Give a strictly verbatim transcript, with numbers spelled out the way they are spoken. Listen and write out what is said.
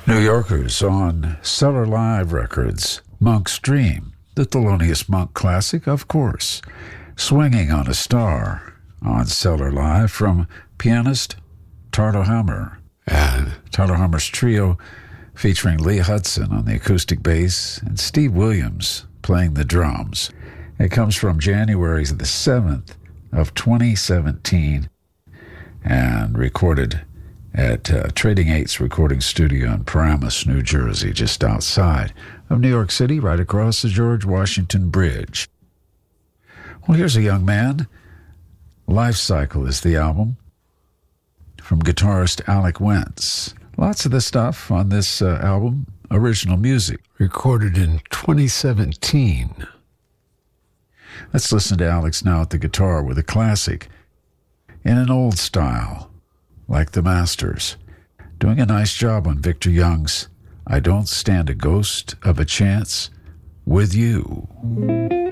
New Yorkers on Cellar Live Records, Monk's Dream, the Thelonious Monk classic, of course. Swinging on a Star on Cellar Live from pianist Tardo Hammer. And Tardo Hammer's trio featuring Lee Hudson on the acoustic bass and Steve Williams playing the drums. It comes from January the seventh of twenty seventeen and recorded at uh, Trading Eights Recording Studio in Paramus, New Jersey, just outside of New York City, right across the George Washington Bridge. Well, here's a young man. Life Cycle is the album from guitarist Alec Wentz. Lots of the stuff on this uh, album, original music, recorded in twenty seventeen. Let's listen to Alex now at the guitar with a classic in an old style, like the Masters, doing a nice job on Victor Young's I Don't Stand a Ghost of a Chance with You.